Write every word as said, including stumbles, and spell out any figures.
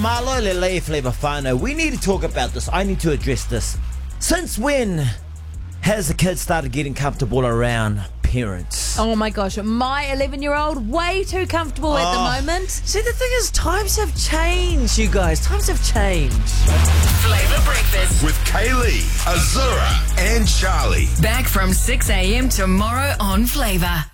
Malo Lele Flavor Fano. We need to talk about this. I need to address this. Since when has the kid started getting comfortable around parents? Oh my gosh, my eleven-year-old, way too comfortable at Oh. the moment. See, the thing is, times have changed, you guys. Times have changed. Flavor Breakfast. With Kaylee, Azura, and Charlie. Back from six a.m. tomorrow on Flavor.